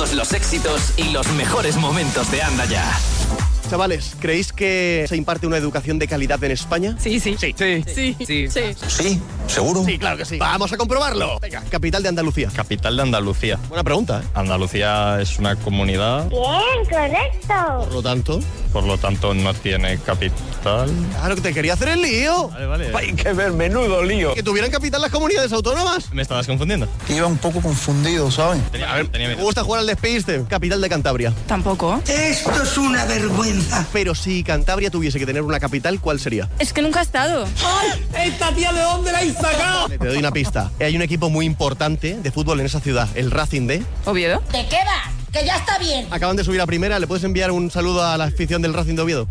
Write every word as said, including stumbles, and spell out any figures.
todos los éxitos y los mejores momentos de Anda Ya. Chavales, ¿creéis que se imparte una educación de calidad en España? Sí, sí. Sí. Sí. Sí. Sí. Sí. Sí, ¿seguro? Sí, claro que sí. Vamos a comprobarlo. Venga, capital de Andalucía. Capital de Andalucía. Buena pregunta, ¿eh? Andalucía es una comunidad, Bien, correcto. Por lo tanto... por lo tanto no tiene capital. Claro que te quería hacer el lío. Vale, vale. Hay que ver, menudo lío. Que tuvieran capital las comunidades autónomas. ¿Me estabas confundiendo? Iba un poco confundido, ¿sabes? Tenía, a ver, tenía Me miedo. gusta jugar al despiste. Capital de Cantabria. Tampoco. Esto es una vergüenza. Pero si Cantabria tuviese que tener una capital, ¿cuál sería? Es que nunca he estado. ¿Esta tía de dónde la habéis sacado? Te doy una pista. Hay un equipo muy importante de fútbol en esa ciudad, el Racing de... ¿Oviedo? ¿De qué vas? Que ya está bien. Acaban de subir a primera. ¿Le puedes enviar un saludo a la afición del Racing de Oviedo?